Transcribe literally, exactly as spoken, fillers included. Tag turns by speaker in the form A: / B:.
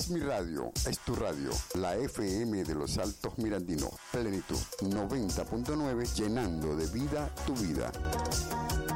A: Es mi radio, es tu radio, la F M de los Altos Mirandinos, Plenitud noventa punto nueve, llenando de vida tu vida.